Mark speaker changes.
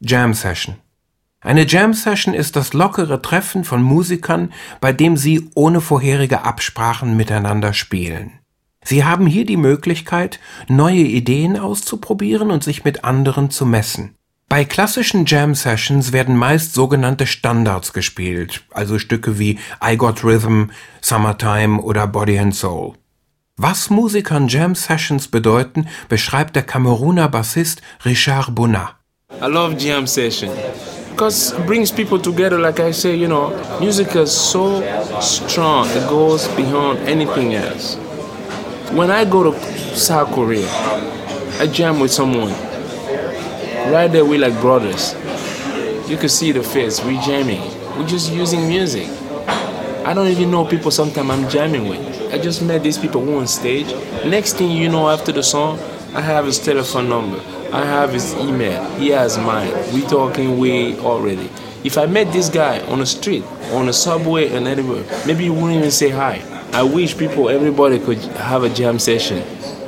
Speaker 1: Jam Session. Eine Jam Session ist das lockere Treffen von Musikern, bei dem sie ohne vorherige Absprachen miteinander spielen. Sie haben hier die Möglichkeit, neue Ideen auszuprobieren und sich mit anderen zu messen. Bei klassischen Jam Sessions werden meist sogenannte Standards gespielt, also Stücke wie I Got Rhythm, Summertime oder Body and Soul. Was Musikern Jam Sessions bedeuten, beschreibt der Kameruner Bassist Richard Bonnat.
Speaker 2: I love jam session because it brings people together. Like I say, music is so strong. It goes beyond anything else. When I go to South Korea, I jam with someone. Right there, we like brothers. You can see the face. We jamming. We're just using music. I don't even know people sometimes I'm jamming with. I just met these people on stage. Next thing you know, after the song, I have his telephone number. I have his email. He has mine. We talking way already. If I met this guy on the street, on the subway and anywhere, maybe you wouldn't even say hi. I wish everybody could have a jam session.